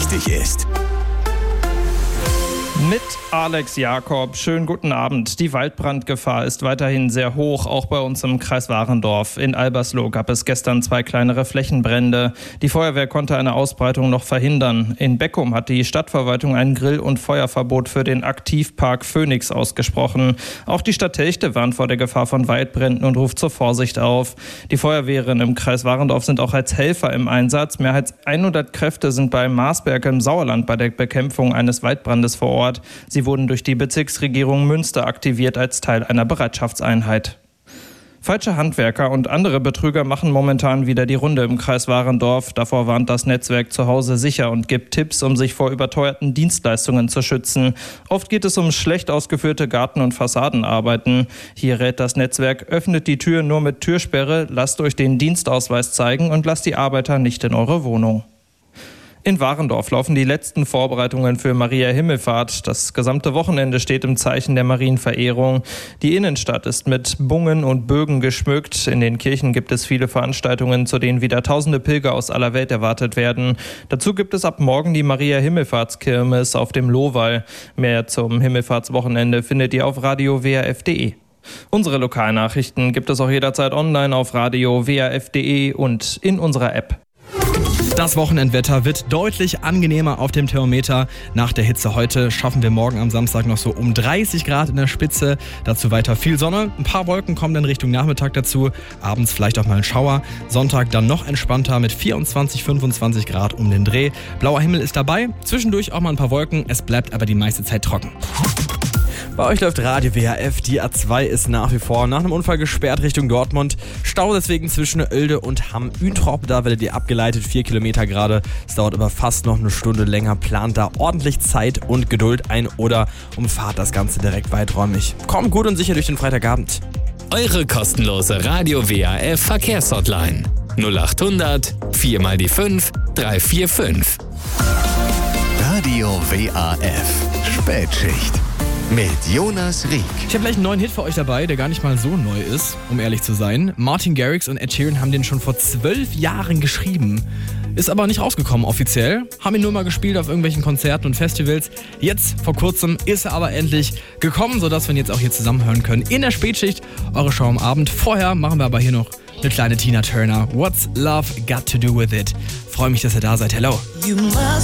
wichtig ist. Mit Alex Jakob. Schönen guten Abend. Die Waldbrandgefahr ist weiterhin sehr hoch, auch bei uns im Kreis Warendorf. In Albersloh gab es gestern 2 kleinere Flächenbrände. Die Feuerwehr konnte eine Ausbreitung noch verhindern. In Beckum hat die Stadtverwaltung ein Grill- und Feuerverbot für den Aktivpark Phoenix ausgesprochen. Auch die Stadt Telchte warnt vor der Gefahr von Waldbränden und ruft zur Vorsicht auf. Die Feuerwehren im Kreis Warendorf sind auch als Helfer im Einsatz. Mehr als 100 Kräfte sind bei Marsberg im Sauerland bei der Bekämpfung eines Waldbrandes vor Ort. Sie wurden durch die Bezirksregierung Münster aktiviert als Teil einer Bereitschaftseinheit. Falsche Handwerker und andere Betrüger machen momentan wieder die Runde im Kreis Warendorf. Davor warnt das Netzwerk Zuhause sicher und gibt Tipps, um sich vor überteuerten Dienstleistungen zu schützen. Oft geht es um schlecht ausgeführte Garten- und Fassadenarbeiten. Hier rät das Netzwerk: öffnet die Tür nur mit Türsperre, lasst euch den Dienstausweis zeigen und lasst die Arbeiter nicht in eure Wohnung. In Warendorf laufen die letzten Vorbereitungen für Maria Himmelfahrt. Das gesamte Wochenende steht im Zeichen der Marienverehrung. Die Innenstadt ist mit Bungen und Bögen geschmückt. In den Kirchen gibt es viele Veranstaltungen, zu denen wieder tausende Pilger aus aller Welt erwartet werden. Dazu gibt es ab morgen die Maria Himmelfahrtskirmes auf dem Lohwall. Mehr zum Himmelfahrtswochenende findet ihr auf radio-wrf.de. Unsere Lokalnachrichten gibt es auch jederzeit online auf radio-wrf.de und in unserer App. Das Wochenendwetter wird deutlich angenehmer auf dem Thermometer. Nach der Hitze heute schaffen wir morgen am Samstag noch so um 30 Grad in der Spitze. Dazu weiter viel Sonne. Ein paar Wolken kommen dann Richtung Nachmittag dazu. Abends vielleicht auch mal ein Schauer. Sonntag dann noch entspannter mit 24, 25 Grad um den Dreh. Blauer Himmel ist dabei. Zwischendurch auch mal ein paar Wolken. Es bleibt aber die meiste Zeit trocken. Bei euch läuft Radio WRF. Die A2 ist nach wie vor nach einem Unfall gesperrt Richtung Dortmund. Stau deswegen zwischen Oelde und Hamm-Üntrop. Da werdet ihr abgeleitet, 4 Kilometer gerade. Es dauert aber fast noch eine Stunde länger. Plant da ordentlich Zeit und Geduld ein oder umfahrt das Ganze direkt weiträumig. Kommt gut und sicher durch den Freitagabend. Eure kostenlose Radio WRF Verkehrshotline 0800 4 mal die 5 345. Radio WRF Spätschicht mit Jonas Rieck. Ich habe gleich einen neuen Hit für euch dabei, der gar nicht mal so neu ist, um ehrlich zu sein. Martin Garrix und Ed Sheeran haben den schon vor 12 Jahren geschrieben. Ist aber nicht rausgekommen offiziell. Haben ihn nur mal gespielt auf irgendwelchen Konzerten und Festivals. Jetzt, vor kurzem, ist er aber endlich gekommen, sodass wir ihn jetzt auch hier zusammen hören können. In der Spätschicht, eure Show am Abend. Vorher machen wir aber hier noch eine kleine Tina Turner. What's Love Got to Do With It? Freue mich, dass ihr da seid. Hello. You must